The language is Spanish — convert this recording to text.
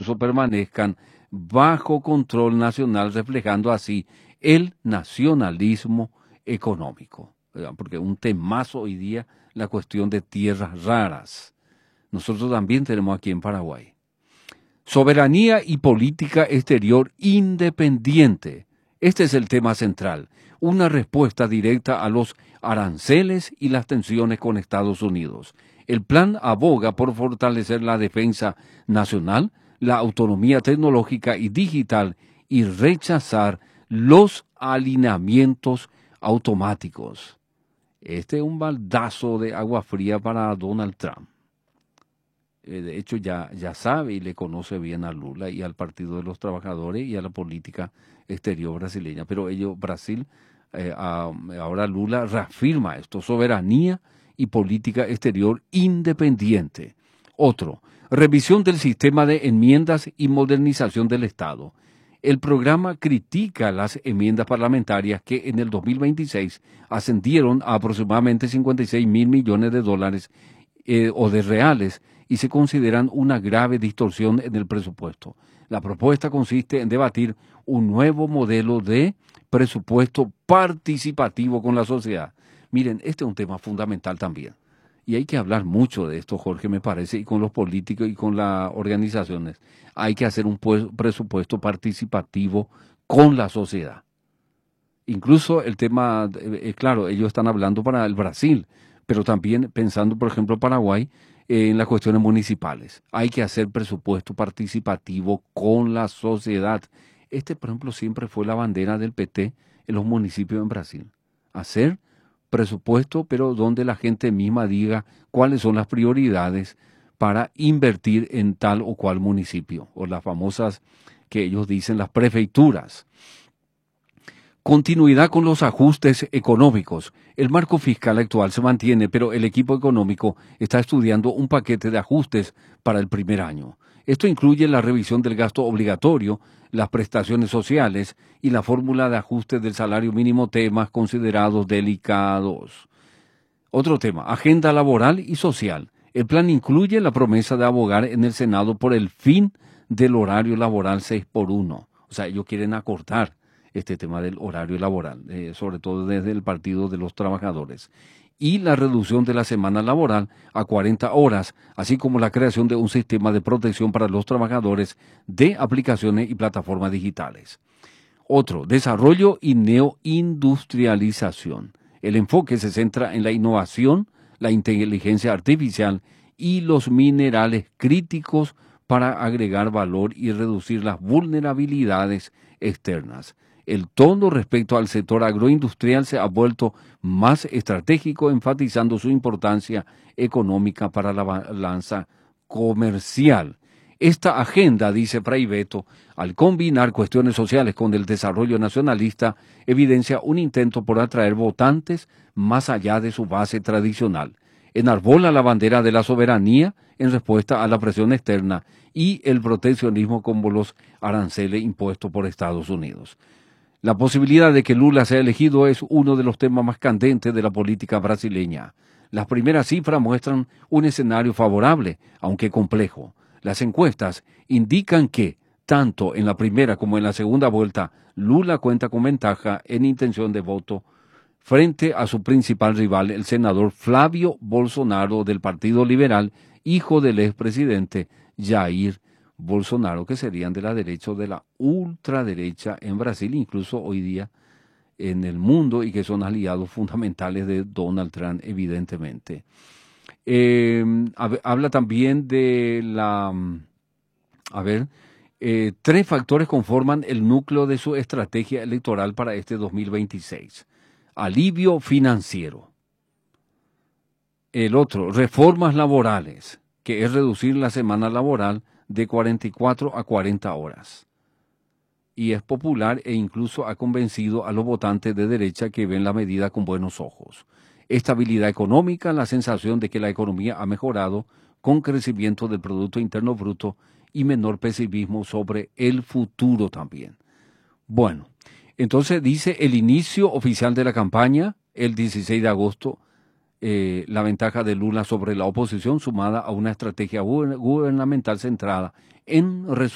Congreso permanezcan bajo control nacional, reflejando así el nacionalismo económico. Porque un temazo hoy día la cuestión de tierras raras. Nosotros también tenemos aquí en Paraguay. Soberanía y política exterior independiente. Este es el tema central. Una respuesta directa a los aranceles y las tensiones con Estados Unidos. El plan aboga por fortalecer la defensa nacional, la autonomía tecnológica y digital y rechazar los alineamientos automáticos. Este es un baldazo de agua fría para Donald Trump. De hecho, ya sabe y le conoce bien a Lula y al Partido de los Trabajadores y a la política exterior brasileña. Pero Brasil, ahora Lula reafirma esto, soberanía y política exterior independiente. Otro, revisión del sistema de enmiendas y modernización del Estado. El programa critica las enmiendas parlamentarias que en el 2026 ascendieron a aproximadamente 56.000 millones de dólares o de reales y se consideran una grave distorsión en el presupuesto. La propuesta consiste en debatir un nuevo modelo de presupuesto participativo con la sociedad. Miren, este es un tema fundamental también. Y hay que hablar mucho de esto, Jorge, me parece, y con los políticos y con las organizaciones. Hay que hacer un presupuesto participativo con la sociedad. Incluso el tema, claro, ellos están hablando para el Brasil, pero también pensando, por ejemplo, Paraguay, en las cuestiones municipales. Hay que hacer presupuesto participativo con la sociedad. Por ejemplo, siempre fue la bandera del PT en los municipios en Brasil. Hacer presupuesto, pero donde la gente misma diga cuáles son las prioridades para invertir en tal o cual municipio, o las famosas que ellos dicen las prefecturas. Continuidad con los ajustes económicos. El marco fiscal actual se mantiene, pero el equipo económico está estudiando un paquete de ajustes para el primer año. Esto incluye la revisión del gasto obligatorio, las prestaciones sociales y la fórmula de ajuste del salario mínimo, temas considerados delicados. Otro tema, agenda laboral y social. El plan incluye la promesa de abogar en el Senado por el fin del horario laboral 6x1. O sea, ellos quieren acortar este tema del horario laboral, sobre todo desde el Partido de los Trabajadores, y la reducción de la semana laboral a 40 horas, así como la creación de un sistema de protección para los trabajadores de aplicaciones y plataformas digitales. Otro, desarrollo y neoindustrialización. El enfoque se centra en la innovación, la inteligencia artificial y los minerales críticos para agregar valor y reducir las vulnerabilidades externas. El tono respecto al sector agroindustrial se ha vuelto más estratégico, enfatizando su importancia económica para la balanza comercial. Esta agenda, dice Fray Beto, al combinar cuestiones sociales con el desarrollo nacionalista, evidencia un intento por atraer votantes más allá de su base tradicional. Enarbola la bandera de la soberanía en respuesta a la presión externa y el proteccionismo como los aranceles impuestos por Estados Unidos. La posibilidad de que Lula sea elegido es uno de los temas más candentes de la política brasileña. Las primeras cifras muestran un escenario favorable, aunque complejo. Las encuestas indican que, tanto en la primera como en la segunda vuelta, Lula cuenta con ventaja en intención de voto frente a su principal rival, el senador Flavio Bolsonaro del Partido Liberal, hijo del expresidente Jair Bolsonaro, que serían de la derecha o de la ultraderecha en Brasil, incluso hoy día en el mundo, y que son aliados fundamentales de Donald Trump, evidentemente. Habla también de tres factores conforman el núcleo de su estrategia electoral para este 2026. Alivio financiero. El otro, reformas laborales, que es reducir la semana laboral de 44 a 40 horas. Y es popular e incluso ha convencido a los votantes de derecha que ven la medida con buenos ojos. Estabilidad económica, la sensación de que la economía ha mejorado con crecimiento del Producto Interno Bruto y menor pesimismo sobre el futuro también. Bueno, entonces dice el inicio oficial de la campaña, el 16 de agosto, la ventaja de Lula sobre la oposición sumada a una estrategia gubernamental centrada en